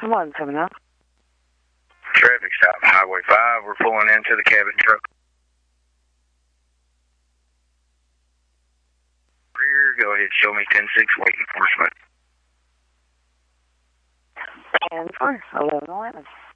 One coming up. Traffic stop, Highway 5. We're pulling into the cabin truck. Rear, go ahead, show me 10-6, waiting enforcement. And 4, 11-11.